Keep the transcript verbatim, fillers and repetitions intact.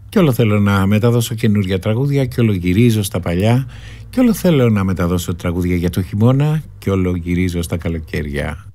Κι όλο θέλω να μεταδώσω καινούργια τραγούδια, κι όλο γυρίζω στα παλιά, κι όλο θέλω να μεταδώσω τραγούδια για το χειμώνα, κι όλο γυρίζω στα καλοκαίρια.